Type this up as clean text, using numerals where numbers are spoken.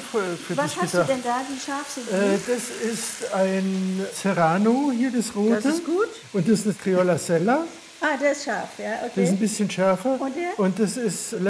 für Was dich hast gedacht. du denn da? Wie scharf sind die? Das ist ein Serrano, hier das rote. Das ist gut. Und das ist Criolla Sella. Ah, der ist scharf, ja, okay. Das ist ein bisschen schärfer. Und der? Und das ist